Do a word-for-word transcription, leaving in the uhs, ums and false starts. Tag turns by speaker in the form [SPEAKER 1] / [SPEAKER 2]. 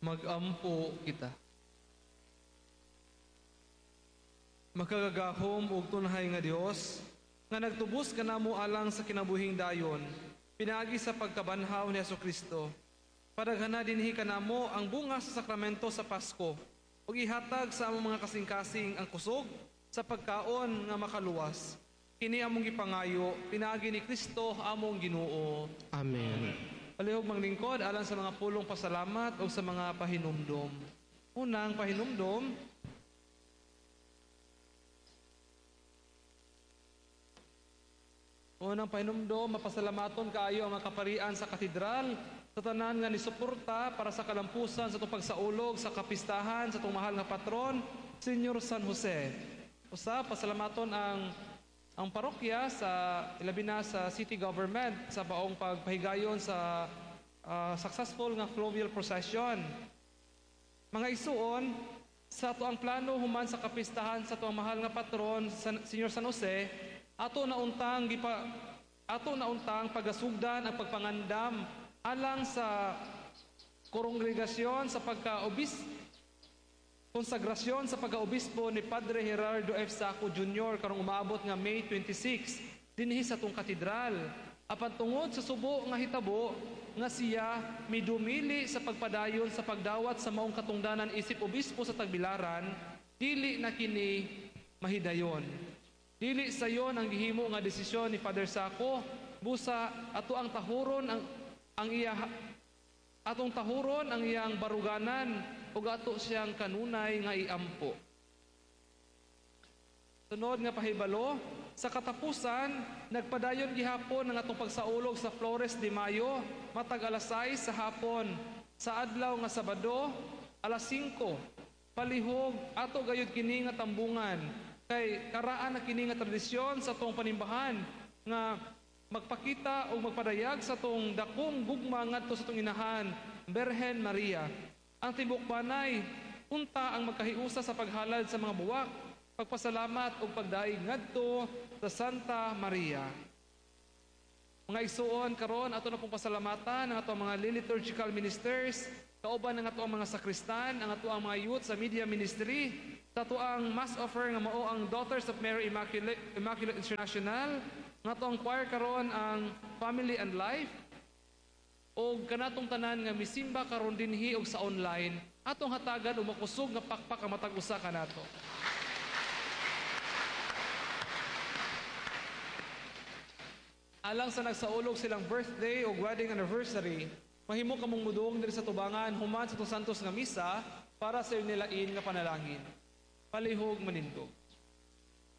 [SPEAKER 1] Magampo kita. Makagagahom ug tunhay nga Dios, nga nagtubos kanamo alang sa kinabuhing dayon, pinaagi sa pagkabanhaw ni Jesucristo. Padaghana dinhi kanamo ang bunga sa sakramento sa Pasko, ug ihatag sa among mga kasing-kasing ang kusog sa pagkaon nga makaluwas. Kini among gipangayo, pinaagi ni Kristo among Ginoo.
[SPEAKER 2] Amen.
[SPEAKER 1] Palihog manglingkod alang sa mga pulong pasalamat o sa mga pahinumdom. Unang pahinumdom, Unang pahinumdom, mapasalamaton kaayo ang mga kaparian sa katedral, sa tanan nga nisuporta para sa kalampusan sa itong pagsaulog, sa kapistahan, sa itong mahal nga patron, Senyor San Jose. Usa, pasalamaton ang ang parokya sa ilabi na sa city government sa baong pagpahigayon sa uh, successful nga fluvial procession. Mga isuon, sa ato ang plano human sa kapistahan sa tuang mahal nga patron, San, Senyor San Jose, ato na untang gipa ato na untang pagasugdan ang pagpangandam alang sa kongregasyon sa pagka-obis konsagrasyon sa pagka-obispo ni Padre Gerardo F. Saco Junior karong umaabot nga May twenty-six dinhi sa tong katedral. Apan tungod sa subo nga hitabo nga siya midumili sa pagpadayon sa pagdawat sa maong katungdanan isip obispo sa Tagbilaran, dili na kini mahidayon. Dili sayon ang gihimo nga desisyon ni Father Saco, busa ato ang tahuron ang ang iya atong tahuron ang iyang baruganan ug ato siyang kanunay nga iampo. Sunod nga pahibalo, sa katapusan nagpadayon gihapon ang atong pagsaulog sa Flores de Mayo matag alas sais sa hapon. Sa adlaw nga Sabado alas singko, palihog ato gayud kini nga tambungan kay karaan na kini nga tradisyon sa atong panimbahan nga magpakita o magpadayag sa tong dakong gugma ngadto sa tong inahan, Berhen Maria. Ang tibok banay, unta ang magkahiusa sa paghalad sa mga buwak, pagpasalamat o pagdaig ngadto sa Santa Maria. Mga isuon karon ato na pong pasalamatan ang ato mga liturgical ministers, kauban ang ato mga sakristan, ang ato ang mga youth sa media ministry, sa ato ang mass offer nga mao ang Daughters of Mary Immaculate, Immaculate International, nga ato ang choir karon ang Family and Life, o kanatong tanan nga misimba karon dinhi og sa online, atong hatagan o makusog nga pakpak ang matag usa kanato. Alang sa nagsaulog silang birthday o wedding anniversary, mahimo kamong mudong diri sa tubangan human sa itong santos nga misa para sa inilain nga panalangin. Palihog manindog.